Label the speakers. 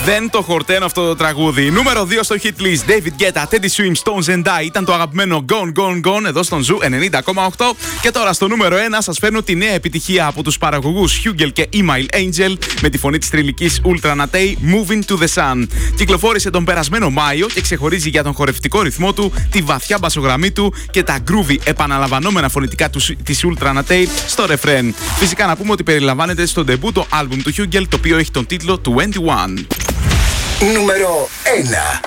Speaker 1: Δεν το χορταίνω αυτό το τραγούδι. Νούμερο 2 στο hit list. David Guetta, Teddy Swims, Stones and I. Ήταν το αγαπημένο Gone, Gone, Gone εδώ στον Ζου 90,8. Και τώρα στο νούμερο 1 σας φέρνω τη νέα επιτυχία από τους παραγωγούς Hugel και Email Angel με τη φωνή της θρυλικής Ultra Natay, Moving to the Sun. Κυκλοφόρησε τον περασμένο Μάιο και ξεχωρίζει για τον χορευτικό ρυθμό του, τη βαθιά μπασογραμμή του και τα groovy επαναλαμβανόμενα φωνητικά της Ultra Natay στο ρεφρέν. Φυσικά να πούμε ότι περιλαμβάνεται στο ντεμπούτο άλμπουμ του Hugel, το οποίο έχει τον τίτλο 21.
Speaker 2: Νούμερο 1.